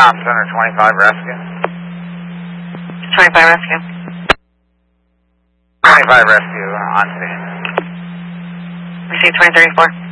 Tom Center 25 Rescue. 25 Rescue. 25 Rescue on scene. Receive 2034.